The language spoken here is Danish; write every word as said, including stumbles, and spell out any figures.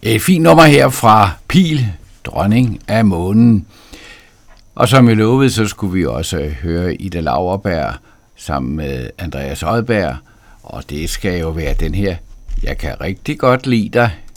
Et fint nummer her fra Pihl, Dronning af Månen. Og som jeg lovede, så skulle vi også høre Ida Lauerberg sammen med Andreas Odberg. Og det skal jo være den her, jeg kan rigtig godt lide dig.